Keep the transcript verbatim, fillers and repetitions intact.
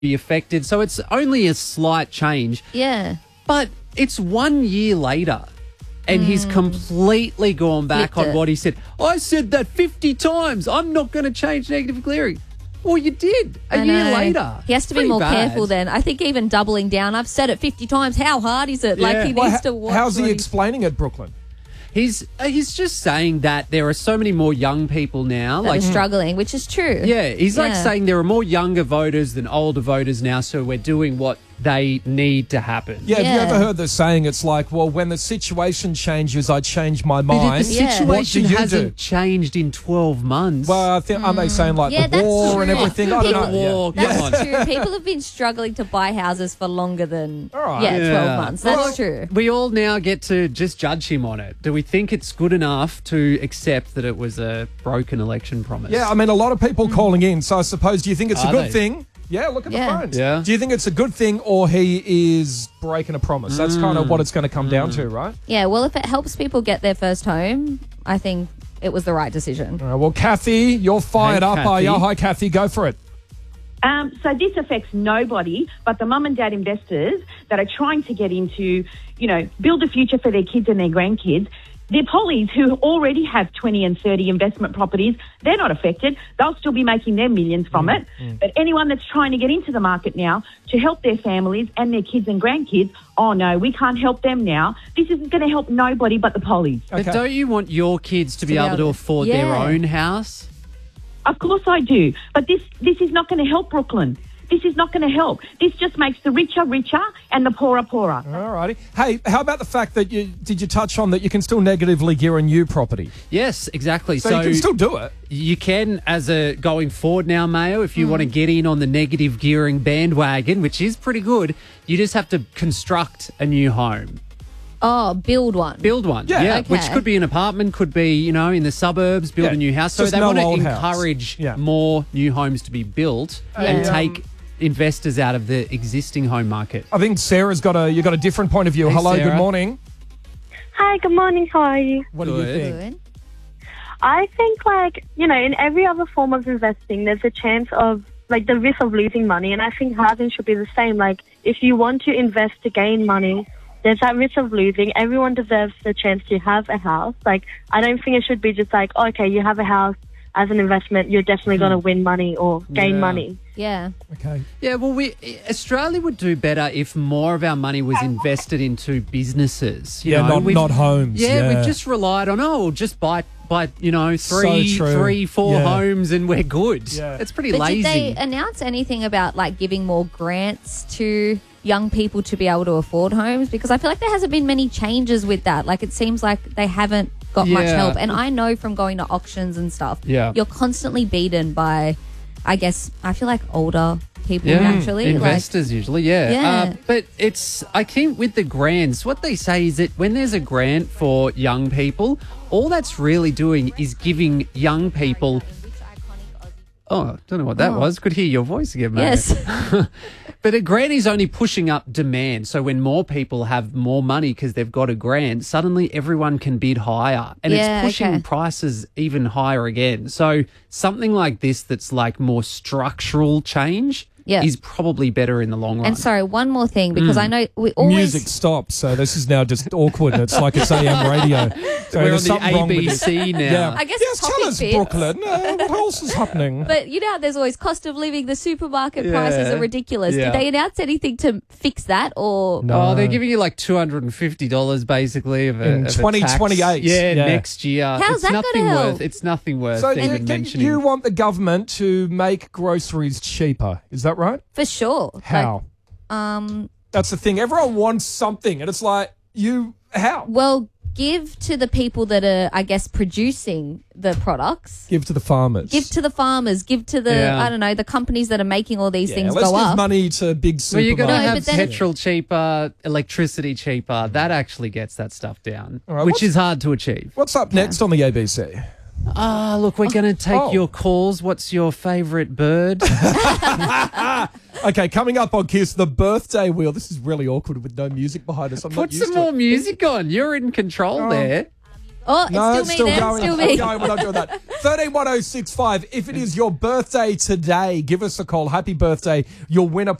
be affected. So it's only a slight change. Yeah. But it's one year later and mm. he's completely gone back Flipped on it. what he said. I said that fifty times. I'm not going to change negative gearing. Well, you did a I year know. later. He has to Pretty be more bad. careful then. I think even doubling down, I've said it fifty times. How hard is it? Yeah. Like he Well, needs ha- to watch. how's he what he's- explaining it, Brooklyn? He's uh, he's just saying that there are so many more young people now. that like are struggling, which is true. Yeah, he's like Yeah. saying there are more younger voters than older voters now, so we're doing what they need to happen. Yeah, have you Yeah. ever heard the saying, it's like, well, when the situation changes, I change my But mind. if the Yeah. situation What do you hasn't do? changed in twelve months. Well, I think, aren't they saying like Yeah, the that's war and true. everything? I don't People- know. Yeah. War, come That's on. true. People have been struggling to buy houses for longer than All right. yeah, Yeah. twelve months. That's Well, true. We all now get to just judge him on it. Do we think it's good enough to accept that it was a broken election promise? Yeah, I mean, a lot of people calling in. So I suppose, do you think it's a Are good they? thing? Yeah, look at Yeah. the phones. Yeah. Do you think it's a good thing or he is breaking a promise? That's kind of what it's going to come down to, right? Yeah, well, if it helps people get their first home, I think it was the right decision. All right, well, Kathy, you're fired Hey, up, are you? Kathy. Hi, Kathy, go for it. Um, so this affects nobody but the mum and dad investors that are trying to get into, you know, build a future for their kids and their grandkids. The pollies who already have twenty and thirty investment properties, they're not affected. They'll still be making their millions from it. But anyone that's trying to get into the market now to help their families and their kids and grandkids, oh no, we can't help them now. This isn't going to help nobody but the pollies. But Okay. don't you want your kids to, be be able able to to- afford their Yeah. own house? Of course I do. But this, this is not going to help Brooklyn. This is not going to help. This just makes the richer richer and the poorer poorer. All righty. Hey, how about the fact that you, did you touch on that you can still negatively gear a new property? Yes, exactly. So, So, you can still do it. you can, as a going forward now, Mayo, if you want to get in on the negative gearing bandwagon, which is pretty good, you just have to construct a new home. Oh, build one. Build one. Yeah. Okay. Which could be an apartment, could be, you know, in the suburbs, build Yeah, a new house. So just they no want to old house. encourage Yeah. more new homes to be built and Yeah. take investors out of the existing home market. I think Sarah's got a you got a different point of view. Hey, Hello, good Sarah. morning. Hi, good morning. How are you? What do you Good. think? Good. I think, like, you know, in every other form of investing, there's a chance of, like, the risk of losing money. And I think housing should be the same. Like, if you want to invest to gain money, there's that risk of losing. Everyone deserves the chance to have a house. Like, I don't think it should be just like, okay, you have a house as an investment, you're definitely going to win money or gain Yeah. money. Yeah. Okay. Yeah, well, we Australia would do better if more of our money was invested into businesses. You Yeah, know, not we've- not homes. Yeah, Yeah, we've just relied on, oh, we'll just buy, buy you know, three, true. three, four Yeah. homes and we're good. Yeah. It's pretty But lazy. did they announce anything about like giving more grants to young people to be able to afford homes? Because I feel like there hasn't been many changes with that. Like it seems like they haven't got much Yeah. help. And I know from going to auctions and stuff, Yeah. you're constantly beaten by, I guess, I feel like older people Yeah, naturally. Like, investors usually, yeah. Yeah. Uh, but it's, I think with the grants, what they say is that when there's a grant for young people, all that's really doing is giving young people. Oh, don't know what that Oh. was. Could hear your voice again, mate. Yes. But a grant is only pushing up demand. So when more people have more money because they've got a grant, suddenly everyone can bid higher. And Yeah, it's pushing okay. prices even higher again. So something like this that's like more structural change Yeah. is probably better in the long run. And sorry, one more thing, Mm. because I know we always... Music stops, so this is now just awkward. It's like it's A M radio. So We're on there's the something wrong with A B this. C now. Yeah. I guess yes, topic tell us, fits. Brooklyn. Uh, what else is happening? But you know how there's always cost of living, the supermarket Yeah. prices are ridiculous. Yeah. Did they announce anything to fix that or... No. Oh, they're giving you like two hundred fifty dollars basically of a, In of a twenty twenty-eight. tax. Yeah, Yeah. next year. How's it's that gonna nothing help? worth. It's nothing worth So do, even do mentioning. you want the government to make groceries cheaper? Is that right? For sure. How? Like, um, That's the thing. Everyone wants something, and it's like, you, how? well, give to the people that are, I guess, producing the products. Give to the farmers. Give to the farmers. Give to the, Yeah. I don't know, the companies that are making all these yeah, things let's go give up. money to big supermarkets. Well, you're going to No, have but then- petrol cheaper, electricity cheaper. That actually gets that stuff down, All right, which what's- is hard to achieve. What's up next on the A B C? Ah, look, we're going to take Oh. your calls. What's your favourite bird? Okay, coming up on Kiss, the birthday wheel. This is really awkward with no music behind us. I'm Put not used some to more it. music on. You're in control Oh. there. Oh, it's No, still it's me still then. going. Still Still me. going. We're not doing that. thirteen one oh six five. If it is your birthday today, give us a call. Happy birthday. You'll win a